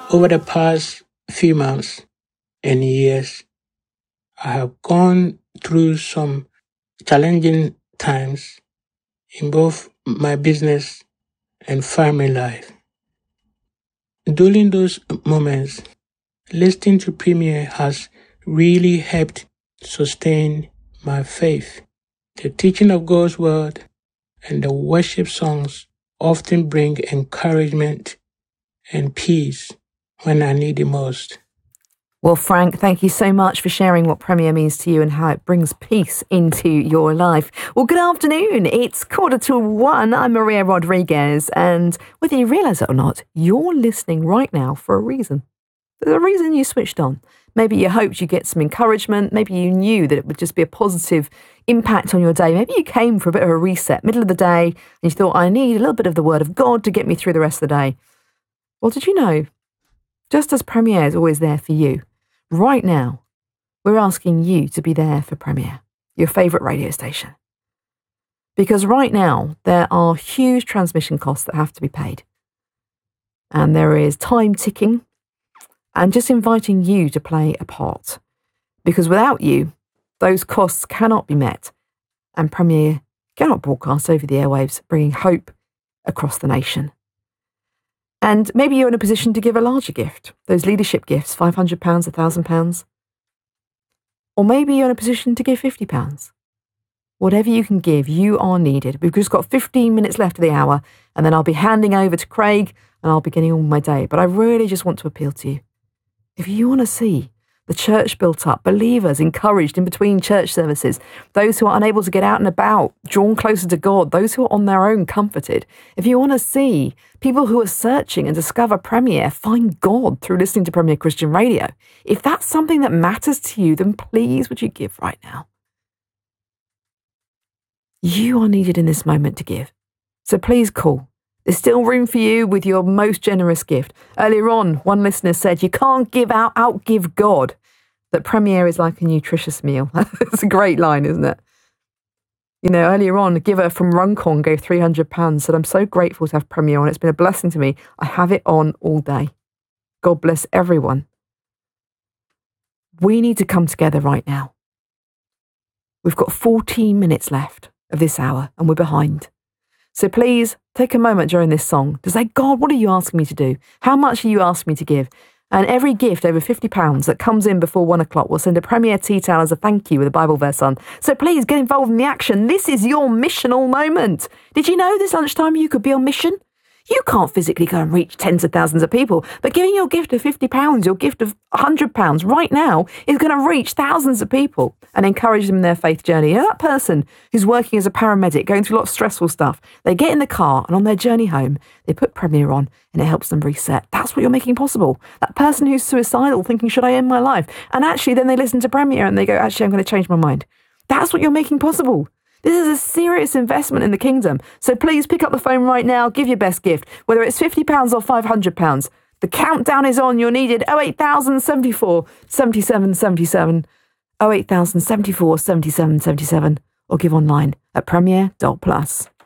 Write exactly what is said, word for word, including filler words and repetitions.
Over the past few months and years, I have gone through some challenging times in both my business and family life. During those moments, listening to Premier has really helped sustain my faith. The teaching of God's word and the worship songs often bring encouragement and peace when I need it most. Well, Frank, thank you so much for sharing what Premier means to you and how it brings peace into your life. Well, good afternoon. It's quarter to one. I'm Maria Rodriguez. And whether you realise it or not, you're listening right now for a reason. There's a reason you switched on. Maybe you hoped you'd get some encouragement. Maybe you knew that it would just be a positive impact on your day. Maybe you came for a bit of a reset, middle of the day, and you thought, I need a little bit of the word of God to get me through the rest of the day. Well, did you know, just as Premier is always there for you, right now, we're asking you to be there for Premier, your favourite radio station. Because right now, there are huge transmission costs that have to be paid. And there is time ticking, and just inviting you to play a part. Because without you, those costs cannot be met, and Premier cannot broadcast over the airwaves, bringing hope across the nation. And maybe you're in a position to give a larger gift, those leadership gifts, five hundred pounds, one thousand pounds. Or maybe you're in a position to give fifty pounds. Whatever you can give, you are needed. We've just got fifteen minutes left of the hour, and then I'll be handing over to Craig, and I'll be getting on with my day. But I really just want to appeal to you. If you want to see the church built up, believers encouraged in between church services, those who are unable to get out and about, drawn closer to God, those who are on their own comforted. If you want to see people who are searching and discover Premier, find God through listening to Premier Christian Radio, if that's something that matters to you, then please would you give right now? You are needed in this moment to give. So please call. There's still room for you with your most generous gift. Earlier on, one listener said, you can't give out, outgive God. That Premier is like a nutritious meal. That's a great line, isn't it? You know, earlier on, a giver from Runcorn gave three hundred pounds, said, I'm so grateful to have Premier on. It's been a blessing to me. I have it on all day. God bless everyone. We need to come together right now. We've got fourteen minutes left of this hour, and we're behind. So please take a moment during this song to say, God, what are you asking me to do? How much are you asking me to give? And every gift over fifty pounds that comes in before one o'clock will send a Premier tea towel as a thank you with a Bible verse on. So please get involved in the action. This is your missional moment. Did you know this lunchtime you could be on mission? You can't physically go and reach tens of thousands of people, but giving your gift of fifty pounds, your gift of one hundred pounds right now is going to reach thousands of people and encourage them in their faith journey. You know, that person who's working as a paramedic, going through a lot of stressful stuff, they get in the car and on their journey home, they put Premier on and it helps them reset. That's what you're making possible. That person who's suicidal thinking, should I end my life? And actually then they listen to Premier and they go, actually, I'm going to change my mind. That's what you're making possible. This is a serious investment in the kingdom. So please pick up the phone right now, give your best gift, whether it's fifty pounds or five hundred pounds. The countdown is on. You're needed. oh eight thousand seventy-four seventy-seven seventy-seven, oh eight thousand seventy-four seventy-seven seventy-seven, or give online at premier dot plus.